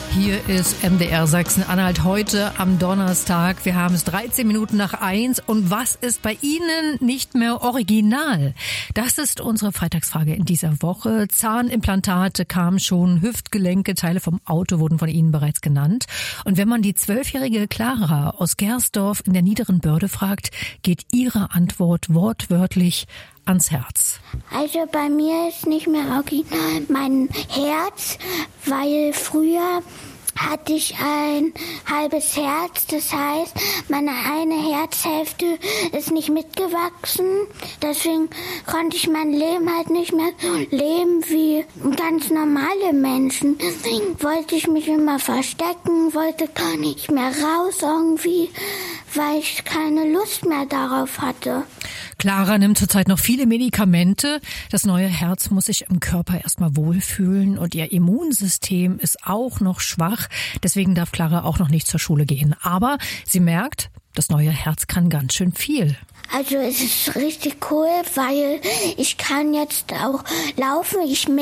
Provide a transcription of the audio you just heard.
Hier ist MDR Sachsen-Anhalt heute am Donnerstag. Wir haben es 13 Minuten nach 1. Und was ist bei Ihnen nicht mehr original? Das ist unsere Freitagsfrage in dieser Woche. Zahnimplantate kamen schon, Hüftgelenke, Teile vom Auto wurden von Ihnen bereits genannt. Und wenn man die 12-jährige Clara aus Gersdorf in der Niederen Börde fragt, geht ihre Antwort wortwörtlich ans Herz. Also bei mir ist nicht mehr original mein Herz, weil früher hatte ich ein halbes Herz, das heißt, meine eine Herzhälfte ist nicht mitgewachsen. Deswegen konnte ich mein Leben halt nicht mehr leben wie ganz normale Menschen. Deswegen wollte ich mich immer verstecken, wollte gar nicht mehr raus irgendwie, weil ich keine Lust mehr darauf hatte. Clara nimmt zurzeit noch viele Medikamente. Das neue Herz muss sich im Körper erstmal wohlfühlen und ihr Immunsystem ist auch noch schwach. Deswegen darf Clara auch noch nicht zur Schule gehen. Aber sie merkt, das neue Herz kann ganz schön viel. Also es ist richtig cool, weil ich kann jetzt auch laufen. Ich